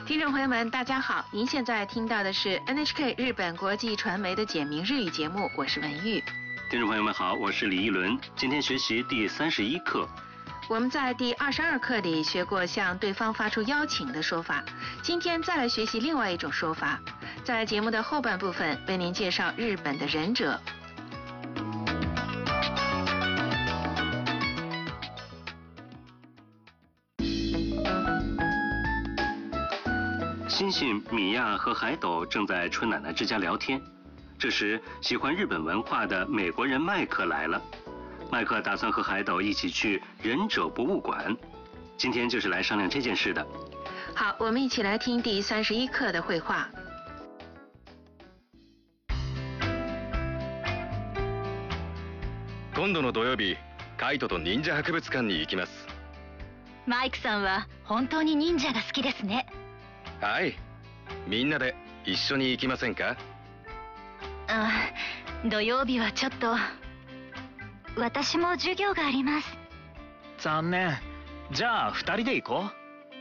听众朋友们，大家好！您现在听到的是 NHK 日本国际传媒的简明日语节目，我是文玉。 听众朋友们好，我是李一伦。今天学习第31课。 我们在第22课里学过向对方发出邀请的说法，今天再来学习另外一种说法。在节目的后半部分，为您介绍日本的忍者。 星星、米娅和海斗正在春奶奶之家聊天。这时，喜欢日本文化的美国人麦克来了。麦克打算和海斗一起去忍者博物馆，今天就是来商量这件事的。 好，我们一起来听第31课的绘画。 今度の土曜日、カイトと忍者博物館に行きます。 マイクさんは本当に忍者が好きですね。 はい。みんなで一緒に行きませんか？ 土曜日はちょっと。私も授業があります。 残念。じゃあ2人で行こ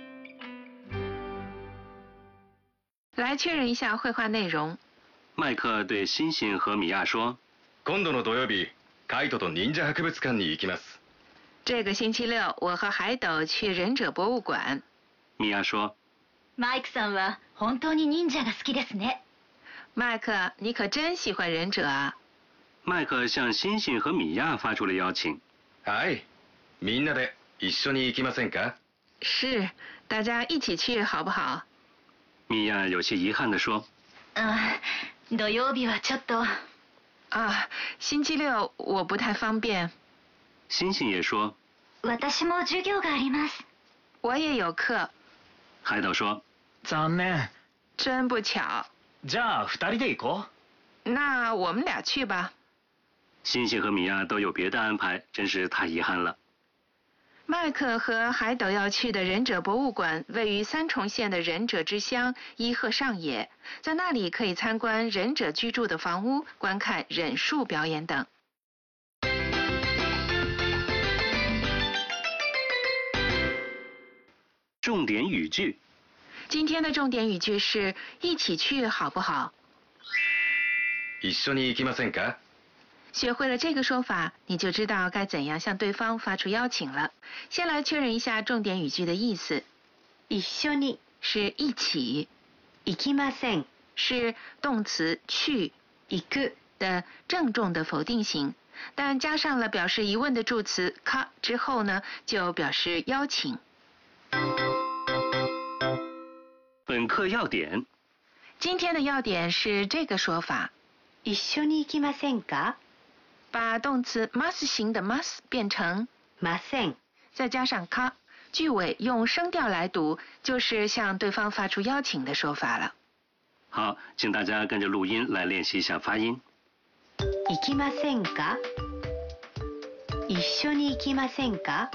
う。来确认一下绘画内容。 麦克对星星和米娅说：“ 今度の土曜日、カイトと忍者博物館に行きます。” 这个星期六，我和海斗去忍者博物馆。 米娅说：“ マイクさんは本当に忍者が好きですね。” 麦克，你可真喜欢忍者啊！ 麦克向星星和米娅发出了邀请。 はい。みんなで一緒に行きませんか？ 是，大家一起去好不好？ 米娅有些遗憾地说：“ 土曜日はちょっと。” 啊，星期六我不太方便。 星星也说：“ 私も授業があります。” 我也有课。 海斗说：“ 残念。 真不巧。 じゃあ2人で行こう。那我们俩去吧。 星星和米娅都有别的安排，真是太遗憾了。 麦克和海斗要去的忍者博物馆位于三重县的忍者之乡伊贺上野，在那里可以参观忍者居住的房屋，观看忍术表演等。 重点语句。 今天的重点语句是一起去好不好？ 一緒に行きませんか？ 学会了这个说法，你就知道该怎样向对方发出邀请了。先来确认一下重点语句的意思。一緒に是一起，行きません是动词去行く的郑重的否定型，但加上了表示疑问的助词か之後呢，就表示邀请。 本课要点。 今天的要点是这个说法。一緒に行きませんか？把动词 must 型的 must 变成 mustn't， 再加上か，句尾用声调来读，就是向对方发出邀请的说法了。 好，请大家跟着录音来练习一下发音。 行きませんか？一緒に行きませんか？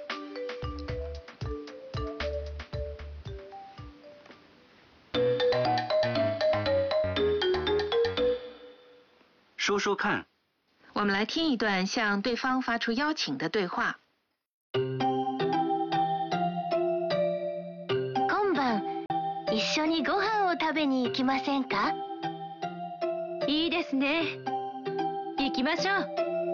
说说看。 我们来听一段向对方发出邀请的对话。 今晩一緒にご飯を食べに行きませんか？いいですね。行きましょう。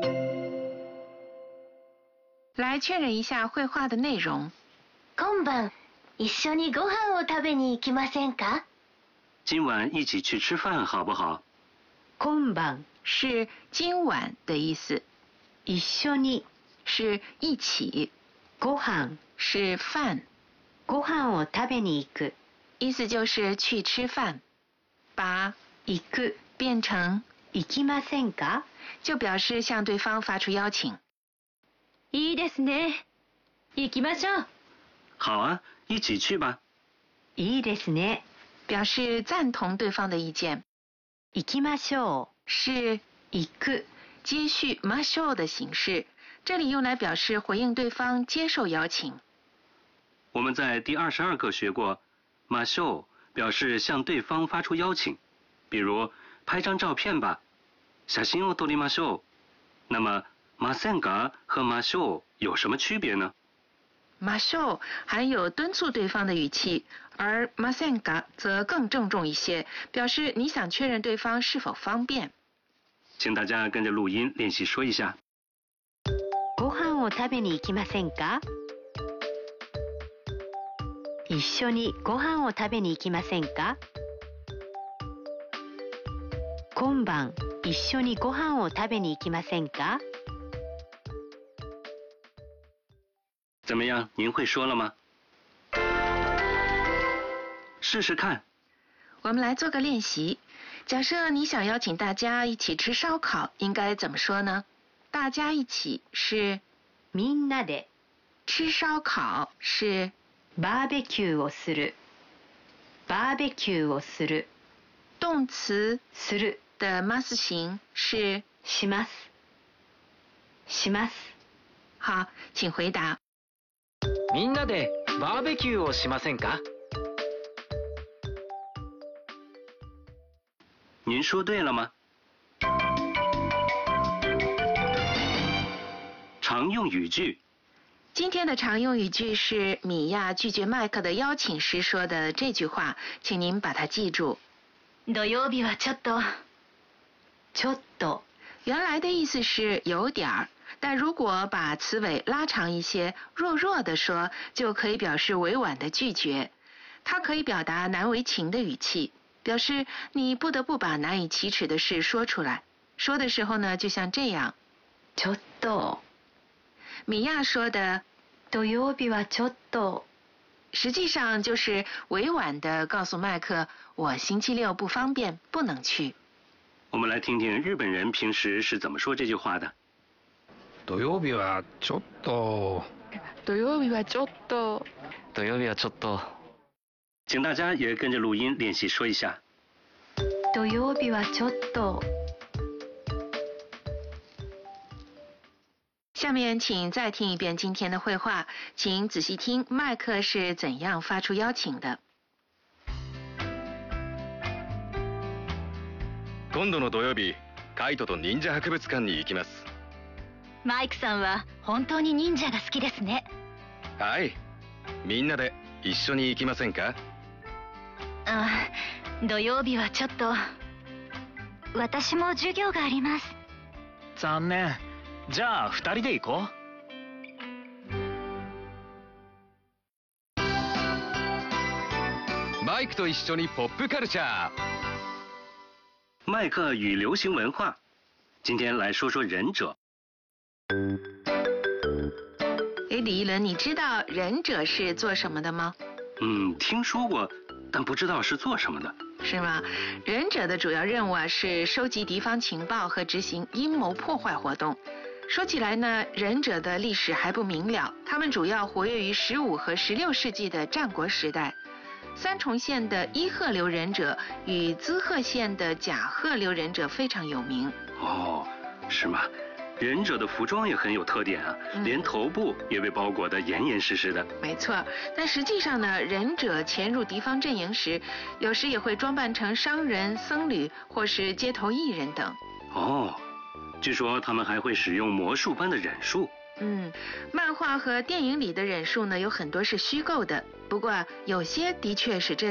来确认一下绘画的内容。 今晩一緒にご飯を食べに行きませんか？ 今晚一起去吃饭好不好？ 今晩是今晚的意思，一緒に是一起，ご飯是饭，ご飯を食べに行く，意思就是去吃饭。把行く变成行きませんか，就表示向对方发出邀请。 いいですね。行きましょう。 好啊，一起去吧。 いいですね，表示赞同对方的意见。行きましょう是行く接续ましょう的形式，这里用来表示回应对方接受邀请。 我们在第22课学过，ましょう表示向对方发出邀請，比如拍張照片吧，写真を撮りましょう。那么ませんか和ましょう有什么区别呢？ 马秀含有敦促对方的语气，而马森嘎则更郑重一些，表示你想确认对方是否方便。 请大家跟着录音练习说一下。 ご飯を食べに行きませんか？一緒にご飯を食べに行きませんか？今晩一緒にご飯を食べに行きませんか？ 怎么样，您会说了吗？试试看。 我们来做个练习。假设你想邀请大家一起吃烧烤，应该怎么说呢？大家一起是みんなで。 吃烧烤是バーベキューをする。バーベキューをする。 动词する。 的ます形是します。します。 好，请回答。 みんなでバーベキューをしませんか？ 您说对了吗？常用语句。 今天的常用语句是米娅拒绝麦克的邀请时说的这句话，请您把它记住。 土曜日はちょっと。ちょっと。 原来的意思是有点儿，但如果把词尾拉长一些，弱弱的说，就可以表示委婉的拒绝。它可以表达难为情的语气，表示你不得不把难以启齿的事说出来。说的时候呢，就像这样。 ちょっと。 米娅说的土曜日はちょっと。 实际上就是委婉的告訴麦克，我星期六不方便，不能去。 我们来听听日本人平时是怎么说这句话的。 土曜日はちょっと。 土曜日はちょっと。 土曜日はちょっと。 请大家也跟着录音练习说一下。 土曜日はちょっと。 下面请再听一遍今天的会话，请仔细听麦克是怎样发出邀请的。 今度の土曜日、カイトと忍者博物館に行きます。 マイクさんは本当に忍者が好きですね。 はい。みんなで一緒に行きませんか？ 土曜日はちょっと。私も授業があります。 残念。じゃあ2人で行こう。マイクと一緒にポップカルチャー。 麦克与流行文化，今天来说说忍者。 李一伦，你知道忍者是做什么的吗？ 听说过，但不知道是做什么的。 是吗？忍者的主要任务是收集敌方情报和执行阴谋破坏活动。说起来呢，忍者的历史还不明了，他们主要活跃于15和16世纪的战国时代。三重县的伊贺流忍者与滋贺县的甲贺流忍者非常有名。 哦，是吗？忍者的服装也很有特点啊，连头部也被包裹得严严实实的。 没错，但实际上呢，忍者潜入敌方阵营时，有时也会装扮成商人、僧侣或是街头艺人等。 哦，据说他们还会使用魔术般的忍术。 漫画和电影里的忍术呢，有很多是虚构的，不过有些的确是真的。